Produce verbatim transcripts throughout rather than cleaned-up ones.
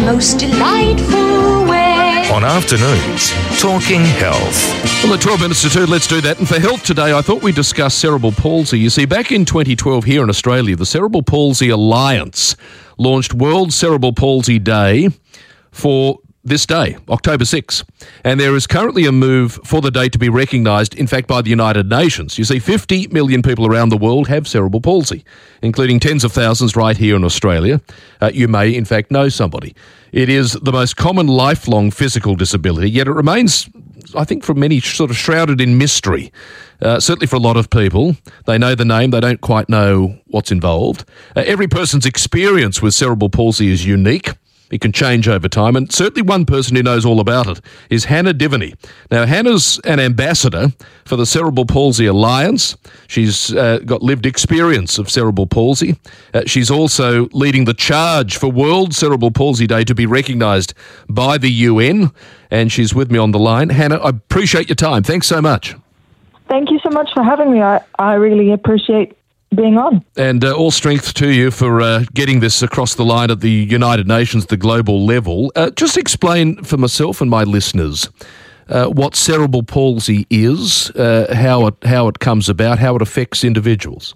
most delightful way. On Afternoons, Talking Health. Well, at twelve minutes to two, let's do that. And for health today, I thought we'd discuss cerebral palsy. You see, back in twenty twelve here in Australia, the Cerebral Palsy Alliance launched World Cerebral Palsy Day for this day, October sixth. And there is currently a move for the day to be recognised, in fact, by the United Nations. You see, fifty million people around the world have cerebral palsy, including tens of thousands right here in Australia. Uh, you may, in fact, know somebody. It is the most common lifelong physical disability, yet it remains, I think, for many, sort of shrouded in mystery. Uh, certainly for a lot of people. They know the name, they don't quite know what's involved. Uh, every person's experience with cerebral palsy is unique. It can change over time, and certainly one person who knows all about it is Hannah Divany. Now, Hannah's an ambassador for the Cerebral Palsy Alliance. She's uh, got lived experience of cerebral palsy. Uh, she's also leading the charge for World Cerebral Palsy Day to be recognised by the U N, and she's with me on the line. Hannah, I appreciate your time. Thanks so much. Thank you so much for having me. I, I really appreciate being on. And uh, all strength to you for uh, getting this across the line at the United Nations, the global level. Uh, just explain for myself and my listeners uh, what cerebral palsy is, uh, how it how it comes about, how it affects individuals.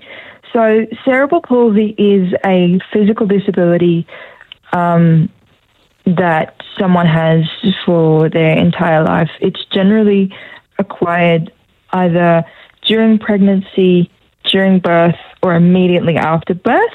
So cerebral palsy is a physical disability um, that someone has for their entire life. It's generally acquired either during pregnancy, during birth, or immediately after birth.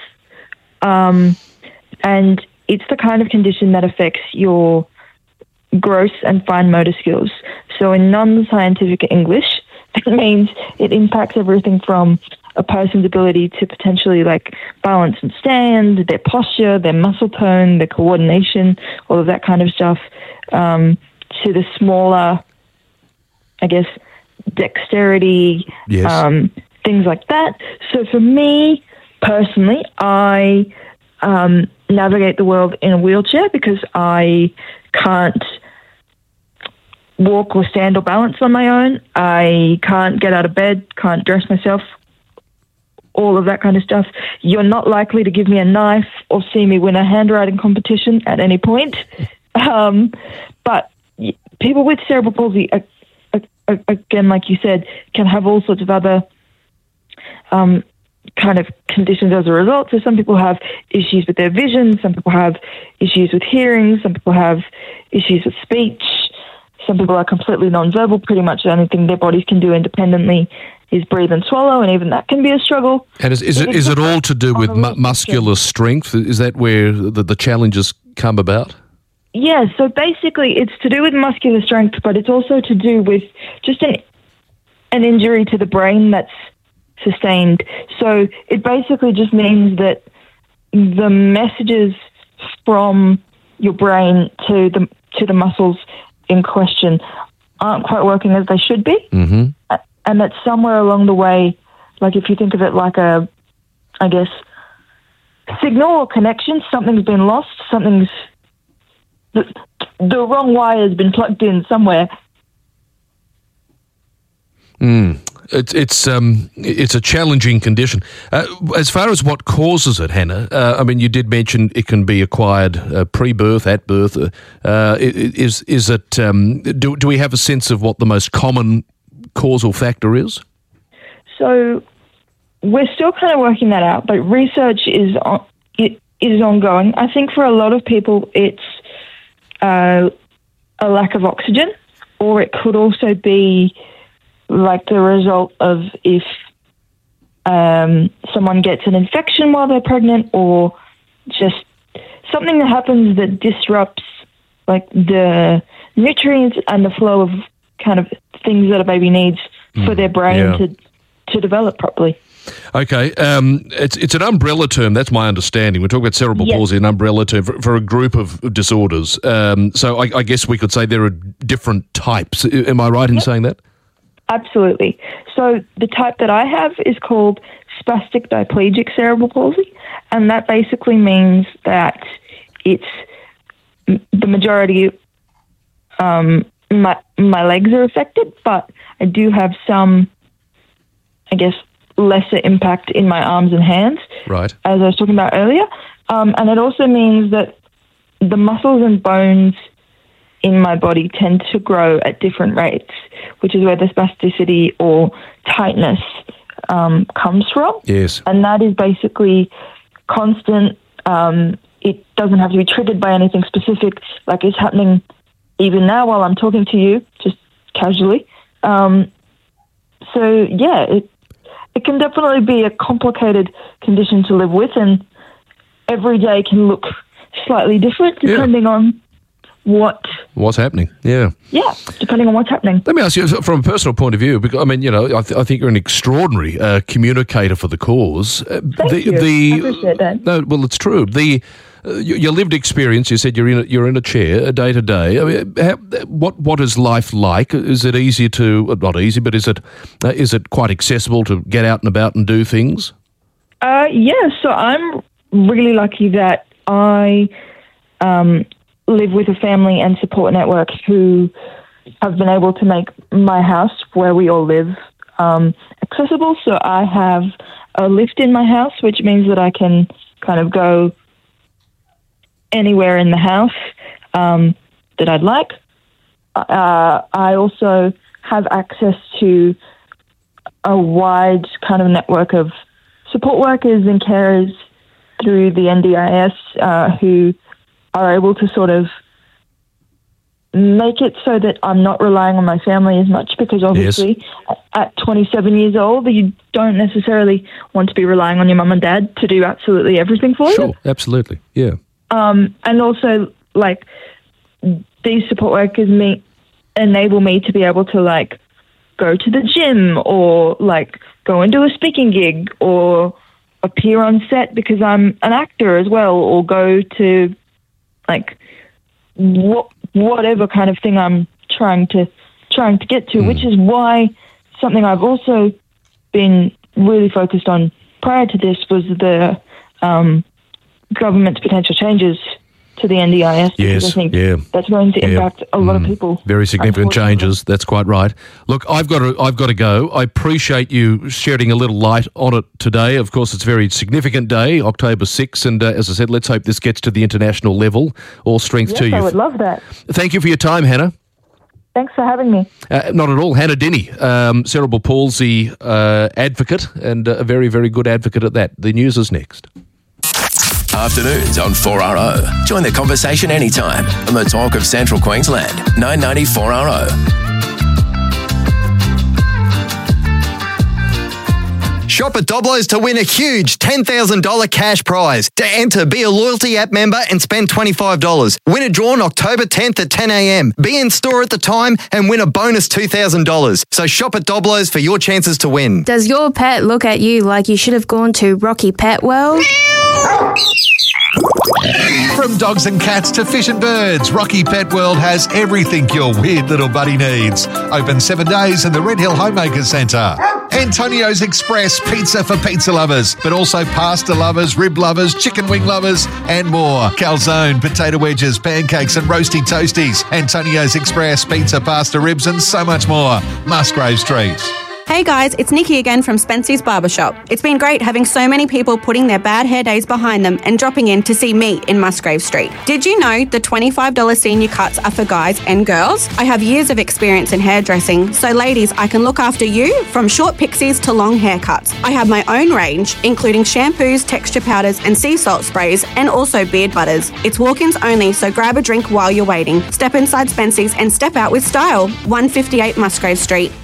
Um, and it's the kind of condition that affects your gross and fine motor skills. So in non-scientific English, it means it impacts everything from a person's ability to potentially like balance and stand, their posture, their muscle tone, their coordination, all of that kind of stuff, um, to the smaller, I guess, dexterity, Yes. um, things like that. So for me, personally, I um, navigate the world in a wheelchair because I can't walk or stand or balance on my own. I can't get out of bed, can't dress myself, all of that kind of stuff. You're not likely to give me a knife or see me win a handwriting competition at any point. Um, but people with cerebral palsy, again, like you said, can have all sorts of other Um, kind of conditions as a result. So some people have issues with their vision, some people have issues with hearing, some people have issues with speech, some people are completely nonverbal. Pretty much the only thing their bodies can do independently is breathe and swallow, and even that can be a struggle. And is, is, it, is it all to do with mu- muscular strength? Is that where the, the challenges come about? Yeah, so basically it's to do with muscular strength, but it's also to do with just an, an injury to the brain that's sustained. So it basically just means that the messages from your brain to the to the muscles in question aren't quite working as they should be. Mm-hmm. And that somewhere along the way, like if you think of it like a, I guess, signal or connection, something's been lost, something's, the, the wrong wire has been plugged in somewhere. Mm. It's it's um it's a challenging condition. Uh, as far as what causes it, Hannah, uh, I mean, you did mention it can be acquired uh, pre-birth, at birth. Uh, is is it? Um, do do we have a sense of what the most common causal factor is? So we're still kind of working that out, but research is on, it is ongoing. I think for a lot of people, it's uh, a lack of oxygen, or it could also be like the result of if um, someone gets an infection while they're pregnant, or just something that happens that disrupts like the nutrients and the flow of kind of things that a baby needs mm, for their brain yeah. to to develop properly. Okay, um, it's it's an umbrella term. That's my understanding. We're talking about cerebral yes. palsy, an umbrella term for, for a group of disorders. Um, so I, I guess we could say there are different types. Am I right in yep. saying that? Absolutely. So the type that I have is called spastic diplegic cerebral palsy, and that basically means that it's the majority. Um, my my legs are affected, but I do have some, I guess, lesser impact in my arms and hands. Right. As I was talking about earlier, um, and it also means that the muscles and bones in my body tend to grow at different rates, which is where the spasticity or tightness um, comes from. Yes. And that is basically constant. Um, it doesn't have to be triggered by anything specific, like it's happening even now while I'm talking to you, just casually. Um, so, yeah, it, it can definitely be a complicated condition to live with, and every day can look slightly different depending yeah. on what... What's happening, yeah. Yeah, depending on what's happening. Let me ask you, from a personal point of view, because, I mean, you know, I, th- I think you're an extraordinary uh, communicator for the cause. Uh, Thank the, you. The, I appreciate that. No, well, it's true. The uh, your lived experience, you said you're in a, you're in a chair day to day. I mean, how, what what is life like? Is it easy to, not easy, but is it uh, is it quite accessible to get out and about and do things? Uh, yeah, so I'm really lucky that I... Um, live with a family and support network who have been able to make my house where we all live um, accessible. So I have a lift in my house, which means that I can kind of go anywhere in the house um, that I'd like. Uh, I also have access to a wide kind of network of support workers and carers through the N D I S uh, who are able to sort of make it so that I'm not relying on my family as much, because obviously yes. at twenty-seven years old, you don't necessarily want to be relying on your mum and dad to do absolutely everything for sure, you. Sure, absolutely, yeah. Um, and also, like, these support workers me, enable me to be able to, like, go to the gym or, like, go and do a speaking gig or appear on set because I'm an actor as well, or go to... like wh- whatever kind of thing I'm trying to trying to get to, mm. which is why something I've also been really focused on prior to this was the um, government's potential changes to the N D I S. Yes, I think yeah. that's going to impact yeah. a lot mm. of people. Very significant changes. That's quite right. Look, I've got to, I've got to go. I appreciate you shedding a little light on it today. Of course, it's a very significant day, October sixth, and uh, as I said, let's hope this gets to the international level. All strength yes, to you. I would love that. Thank you for your time, Hannah. Thanks for having me. Uh, not at all. Hannah Denny, um, cerebral palsy uh, advocate, and uh, a very, very good advocate at that. The news is next. Afternoons on four R O. Join the conversation anytime on the talk of Central Queensland. nine ninety four R O. Shop at Doblo's to win a huge ten thousand dollars cash prize. To enter, be a loyalty app member and spend twenty-five dollars. Win a draw on October tenth at ten a.m. Be in store at the time and win a bonus two thousand dollars. So shop at Doblo's for your chances to win. Does your pet look at you like you should have gone to Rocky Pet World? From dogs and cats to fish and birds, Rocky Pet World has everything your weird little buddy needs. Open seven days in the Red Hill Homemaker Centre. Antonio's Express, pizza for pizza lovers, but also pasta lovers, rib lovers, chicken wing lovers, and more. Calzone, potato wedges, pancakes and roasty toasties. Antonio's Express, pizza, pasta, ribs and so much more. Musgrave Street. Hey guys, it's Nikki again from Spency's Barbershop. It's been great having so many people putting their bad hair days behind them and dropping in to see me in Musgrave Street. Did you know the twenty-five dollars senior cuts are for guys and girls? I have years of experience in hairdressing, so ladies, I can look after you from short pixies to long haircuts. I have my own range, including shampoos, texture powders and sea salt sprays, and also beard butters. It's walk-ins only, so grab a drink while you're waiting. Step inside Spency's and step out with style. one fifty-eight Musgrave Street.